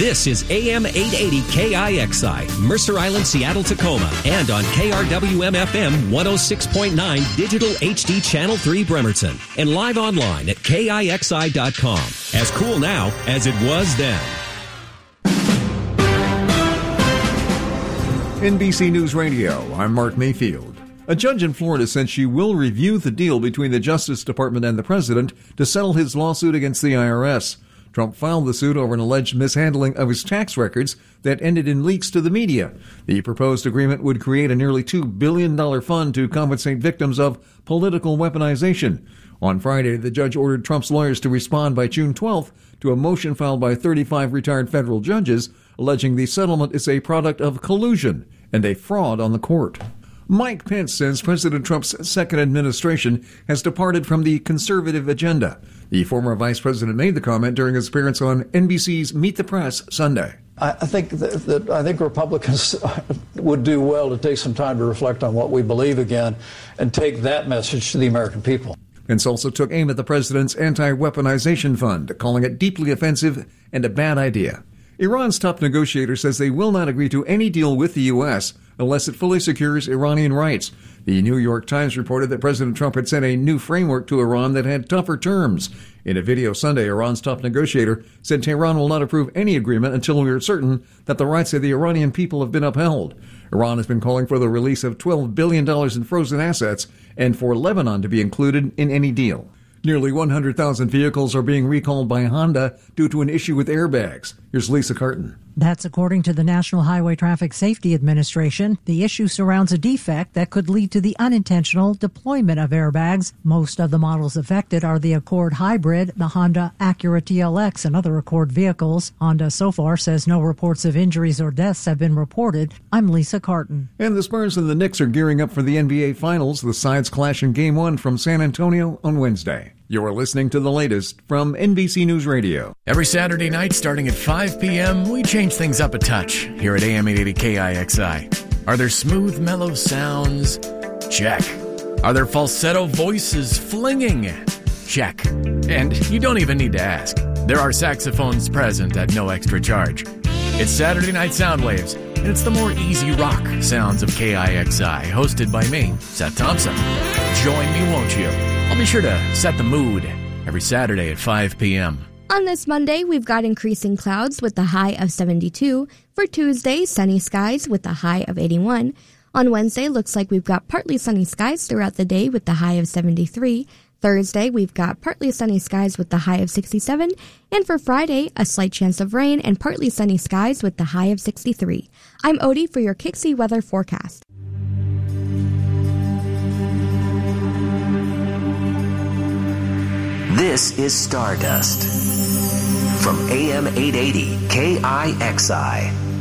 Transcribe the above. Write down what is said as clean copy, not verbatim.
This is AM 880 KIXI, Mercer Island, Seattle, Tacoma, and on KRWM-FM 106.9 Digital HD Channel 3 Bremerton, and live online at KIXI.com. As cool now as it was then. NBC News Radio, I'm Mark Mayfield. A judge in Florida said she will review the deal between the Justice Department and the president to settle his lawsuit against the IRS. Trump filed the suit over an alleged mishandling of his tax records that ended in leaks to the media. The proposed agreement would create a nearly $2 billion fund to compensate victims of political weaponization. On Friday, the judge ordered Trump's lawyers to respond by June 12th to a motion filed by 35 retired federal judges alleging the settlement is a product of collusion and a fraud on the court. Mike Pence says President Trump's second administration has departed from the conservative agenda. The former vice president made the comment during his appearance on NBC's Meet the Press Sunday. I think Republicans would do well to take some time to reflect on what we believe again and take that message to the American people. Pence also took aim at the president's anti-weaponization fund, calling it deeply offensive and a bad idea. Iran's top negotiator says they will not agree to any deal with the U.S. unless it fully secures Iranian rights. The New York Times reported that President Trump had sent a new framework to Iran that had tougher terms. In a video Sunday, Iran's top negotiator said Tehran will not approve any agreement until we are certain that the rights of the Iranian people have been upheld. Iran has been calling for the release of $12 billion in frozen assets and for Lebanon to be included in any deal. Nearly 100,000 vehicles are being recalled by Honda due to an issue with airbags. Here's Lisa Carton. That's according to the National Highway Traffic Safety Administration. The issue surrounds a defect that could lead to the unintentional deployment of airbags. Most of the models affected are the Accord Hybrid, the Honda Acura TLX, and other Accord vehicles. Honda so far says no reports of injuries or deaths have been reported. I'm Lisa Carton. And the Spurs and the Knicks are gearing up for the NBA Finals. The sides clash in Game 1 from San Antonio on Wednesday. You're listening to the latest from NBC News Radio. Every Saturday night starting at 5 p.m., we change things up a touch here at AM 880 KIXI. Are there smooth, mellow sounds? Check. Are there falsetto voices flinging? Check. And you don't even need to ask. There are saxophones present at no extra charge. It's Saturday Night Soundwaves, and it's the more easy rock sounds of KIXI, hosted by me, Seth Thompson. Join me, won't you? I'll be sure to set the mood every Saturday at 5 p.m. On this Monday, we've got increasing clouds with a high of 72. For Tuesday, sunny skies with a high of 81. On Wednesday, looks like we've got partly sunny skies throughout the day with the high of 73. Thursday, we've got partly sunny skies with the high of 67. And for Friday, a slight chance of rain and partly sunny skies with the high of 63. I'm Odie for your KIXI weather forecast. This is Stardust from AM 880 KIXI.